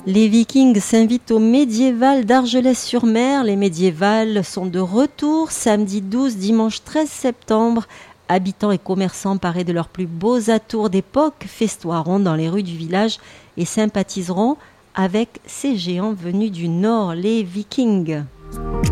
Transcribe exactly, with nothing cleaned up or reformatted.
Les Vikings s'invitent au Médiéval d'Argelès-sur-Mer. Les Médiévals sont de retour samedi douze, dimanche treize septembre. Habitants et commerçants parés de leurs plus beaux atours d'époque festoieront dans les rues du village et sympathiseront avec ces géants venus du Nord, les Vikings.